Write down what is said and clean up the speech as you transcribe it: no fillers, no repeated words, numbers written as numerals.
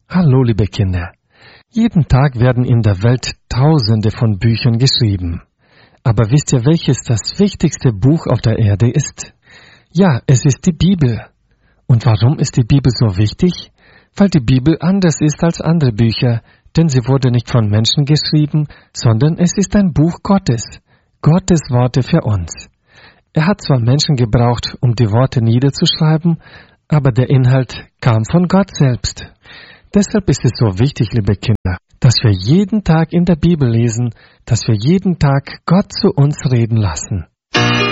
Hallo, liebe Kinder. Jeden Tag werden in der Welt Tausende von Büchern geschrieben. Aber wisst ihr, welches das wichtigste Buch auf der Erde ist? Ja, es ist die Bibel. Und warum ist die Bibel so wichtig? Weil die Bibel anders ist als andere Bücher, denn sie wurde nicht von Menschen geschrieben, sondern es ist ein Buch Gottes. Gottes Worte für uns. Er hat zwar Menschen gebraucht, um die Worte niederzuschreiben, aber der Inhalt kam von Gott selbst. Deshalb ist es so wichtig, liebe Kinder, dass wir jeden Tag in der Bibel lesen, dass wir jeden Tag Gott zu uns reden lassen.